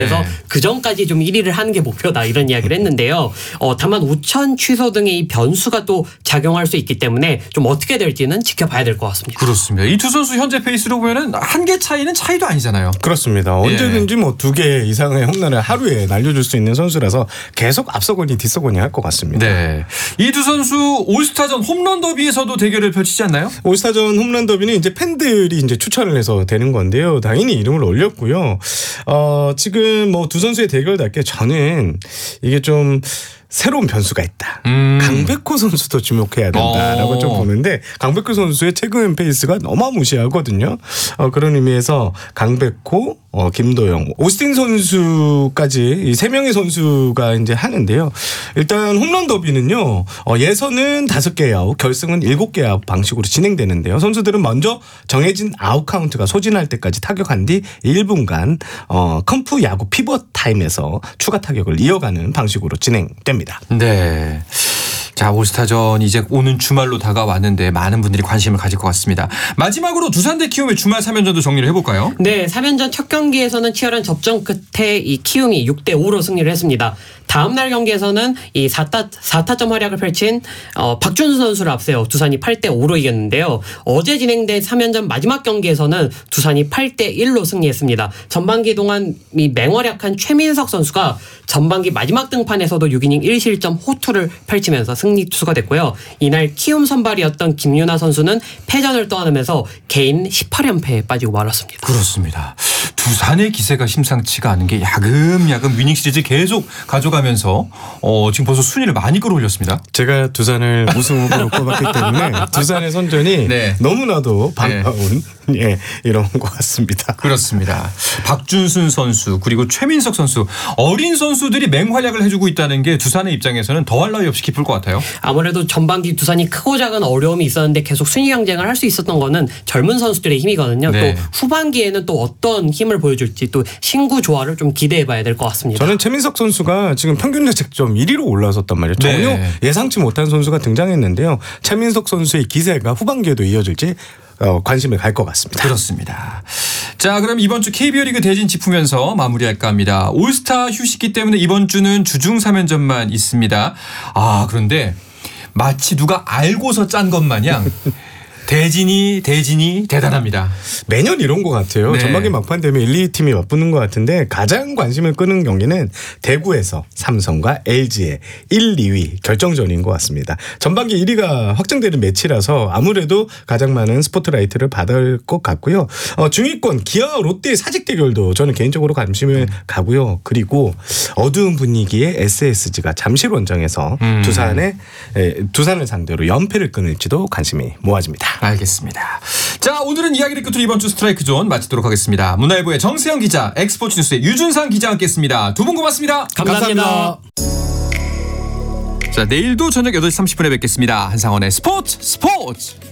그래서 그 전까지 좀 1위를 하는 게 목표다 이런 이야기를 했는데요. 다만 우천 취소 등의 이 변수가 또 작용할 수 있기 때문에 좀 어떻게 될지는 지켜봐야 될 것 같습니다. 그렇습니다. 이 두 선수 현재 페이스로 보면은 한 개 차이는 차이도 아니잖아요. 그렇습니다. 언제든지 뭐 2개 이상의 홈런을 하루에 날려줄 수 있는 선수라서 계속 앞서거니 뒤서거니 할 것 같습니다. 네. 이 두 선수 올스타전 홈런 더비에서도 대결을 펼치지 않나요? 올스타전 홈런 더비는 이제 팬들이 이제 추천을 해서 되는 건데요. 당연히 이름을 올렸고요. 지금 뭐 두 선수의 대결답게 저는 이게 좀 새로운 변수가 있다. 강백호 선수도 주목해야 된다라고 좀 보는데 강백호 선수의 최근 페이스가 어마무시하거든요. 그런 의미에서 강백호, 김도영, 오스틴 선수까지 이 3명의 선수가 이제 하는데요. 일단 홈런 더비는요. 예선은 5개의 아웃, 결승은 7개의 아웃 방식으로 진행되는데요. 선수들은 먼저 정해진 아웃 카운트가 소진할 때까지 타격한 뒤 1분간 컴프 야구 피벗 타임에서 추가 타격을 이어가는 방식으로 진행됩니다. 네. 자, 올스타전 이제 오는 주말로 다가왔는데 많은 분들이 관심을 가질 것 같습니다. 마지막으로 두산 대 키움의 주말 3연전도 정리를 해볼까요? 네, 3연전 첫 경기에서는 치열한 접전 끝에 이 키움이 6대5로 승리를 했습니다. 다음 날 경기에서는 이 4타점 활약을 펼친 박준수 선수를 앞세워 두산이 8대5로 이겼는데요. 어제 진행된 3연전 마지막 경기에서는 두산이 8대1로 승리했습니다. 전반기 동안 이 맹활약한 최민석 선수가 전반기 마지막 등판에서도 6이닝 1실점 호투를 펼치면서 승리 투수가 됐고요. 이날 키움 선발이었던 김윤아 선수는 패전을 떠안으면서 개인 18연패에 빠지고 말았습니다. 그렇습니다. 두산의 기세가 심상치가 않은 게 야금야금 위닝 시리즈 계속 가져가면서 지금 벌써 순위를 많이 끌어올렸습니다. 제가 두산을 우승 후보로 꼽았기 때문에 두산의 선전이 네. 너무나도 반가운 예, 이런 것 같습니다. 그렇습니다. 박준순 선수 그리고 최민석 선수 어린 선수들이 맹활약을 해주고 있다는 게 두산의 입장에서는 더할 나위 없이 기쁠 것 같아요. 아무래도 전반기 두산이 크고 작은 어려움이 있었는데 계속 순위 경쟁을 할 수 있었던 거는 젊은 선수들의 힘이거든요. 네. 또 후반기에는 또 어떤 힘을 보여줄지 또 신구 조화를 좀 기대해봐야 될 것 같습니다. 저는 최민석 선수가 지금 평균 자책점 1위로 올라섰단 말이에요. 전혀 네. 예상치 못한 선수가 등장했는데요. 최민석 선수의 기세가 후반기에도 이어질지 관심을 갈 것 같습니다. 그렇습니다. 자, 그럼 이번 주 KBO 리그 대진 짚으면서 마무리할까 합니다. 올스타 휴식기 때문에 이번 주는 주중 3연전만 있습니다. 그런데 마치 누가 알고서 짠 것 마냥 대진이 대단합니다. 매년 이런 것 같아요. 네. 전반기 막판 되면 1, 2팀이 맞붙는 것 같은데 가장 관심을 끄는 경기는 대구에서 삼성과 LG의 1, 2위 결정전인 것 같습니다. 전반기 1위가 확정되는 매치라서 아무래도 가장 많은 스포트라이트를 받을 것 같고요. 중위권 기아 롯데의 사직 대결도 저는 개인적으로 관심을 가고요. 그리고 어두운 분위기의 SSG가 잠실원정에서 두산을 상대로 연패를 끊을지도 관심이 모아집니다. 알겠습니다. 자, 오늘은 이야기를 끝으로 이번 주 스트라이크 존 마치도록 하겠습니다. 문화일보의 정세영 기자, 엑스포츠 뉴스의 유준상 기자와 함께했습니다. 두 분 고맙습니다. 감사합니다. 자, 내일도 저녁 8시 30분에 뵙겠습니다. 한상원의 스포츠.